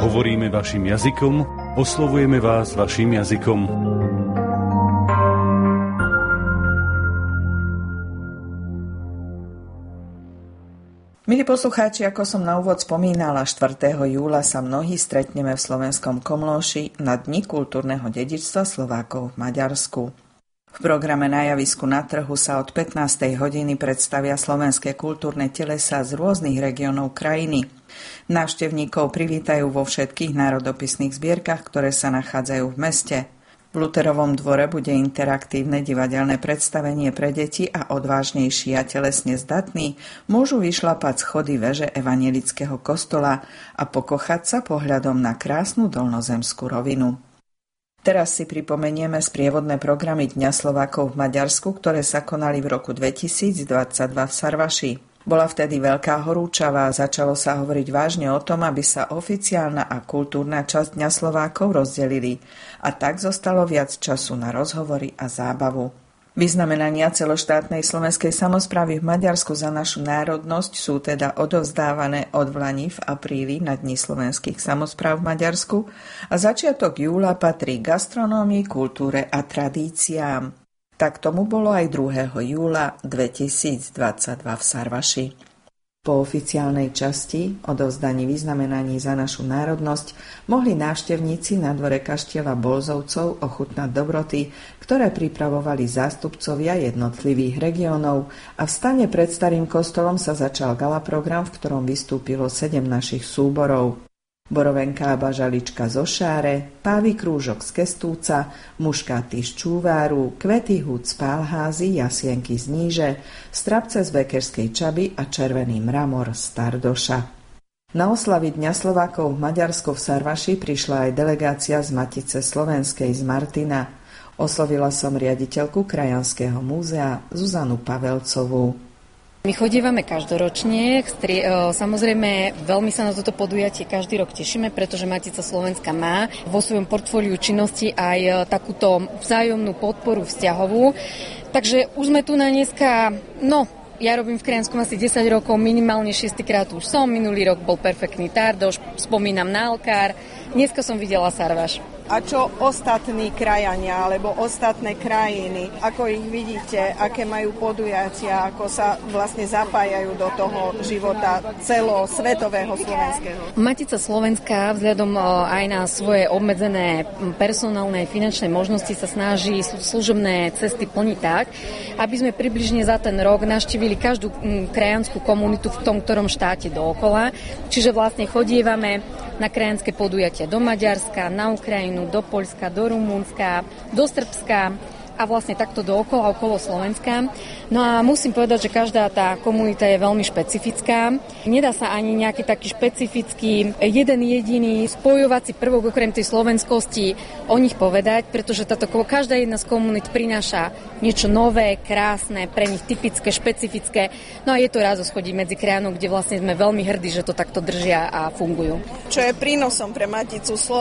Hovoríme vašim jazykom, oslovujeme vás vašim jazykom. Milí poslucháči, ako som na úvod spomínala, 4. júla sa mnohí stretneme v slovenskom Komlóši na Dni kultúrneho dedičstva Slovákov v Maďarsku. V programe Na javisku na trhu sa od 15. hodiny predstavia slovenské kultúrne telesá z rôznych regiónov krajiny. Návštevníkov privítajú vo všetkých národopisných zbierkach, ktoré sa nachádzajú v meste. V Luterovom dvore bude interaktívne divadelné predstavenie pre deti a odvážnejší a telesne zdatní môžu vyšlapať schody veže evanjelického kostola a pokochať sa pohľadom na krásnu dolnozemskú rovinu. Teraz si pripomenieme sprievodné programy Dňa Slovákov v Maďarsku, ktoré sa konali v roku 2022 v Sarvaši. Bola vtedy veľká horúčava a začalo sa hovoriť vážne o tom, aby sa oficiálna a kultúrna časť Dňa Slovákov rozdelili a tak zostalo viac času na rozhovory a zábavu. Vyznamenania celoštátnej slovenskej samosprávy v Maďarsku za našu národnosť sú teda odovzdávané od vlani v apríli na Dni slovenských samospráv v Maďarsku a začiatok júla patrí gastronómii, kultúre a tradíciám. Tak tomu bolo aj 2. júla 2022 v Sarvaši. Po oficiálnej časti, odovzdaní vyznamenaní za našu národnosť, mohli návštevníci na dvore kaštieľa Bolzovcov ochutnať dobroty, ktoré pripravovali zástupcovia jednotlivých regiónov a v stane pred starým kostolom sa začal gala program, v ktorom vystúpilo 7 našich súborov. Borovenká bažalička zo Šáre, pávy krúžok z Kestúca, muškáty z Čúváru, kvety húd z Pálházy, jasienky z Níže, strapce z Bekerskej Čaby a červený mramor z Tardoša. Na oslavy Dňa Slovákov v Maďarsku v Sarvaši prišla aj delegácia z Matice slovenskej z Martina. Oslovila som riaditeľku Krajanského múzea Zuzanu Pavelcovú. My chodívame každoročne, samozrejme veľmi sa na toto podujatie každý rok tešíme, pretože Matica Slovenska má vo svojom portfóliu činnosti aj takúto vzájomnú podporu vzťahovú. Takže už sme tu na dneska, ja robím v Krajanskom asi 10 rokov, minimálne 6-krát už som, minulý rok bol perfektný Tardoš, spomínam na Alkár, dneska som videla Sarvaš. A čo ostatní krajania alebo ostatné krajiny, ako ich vidíte, aké majú podujatia, ako sa vlastne zapájajú do toho života celosvetového slovenského? Matica Slovenska vzhľadom aj na svoje obmedzené personálne a finančné možnosti sa snaží služobné cesty plniť tak, aby sme približne za ten rok navštívili každú krajanskú komunitu v tom, ktorom štáte dookola. Čiže vlastne chodievame na krajanské podujatia do Maďarska, na Ukrajinu, do Poľska, do Rumunska, do Srbska a vlastne takto dookola, okolo Slovenska. No a musím povedať, že každá tá komunita je veľmi špecifická. Nedá sa ani nejaký taký špecifický, jeden jediný spojovací prvok okrem tej slovenskosti o nich povedať, pretože každá jedna z komunít prináša niečo nové, krásne, pre nich typické, špecifické. No a je to rázosť chodiť medzi krajanov, kde vlastne sme veľmi hrdí, že to takto držia a fungujú. Čo je prínosom pre Maticu Slovenska?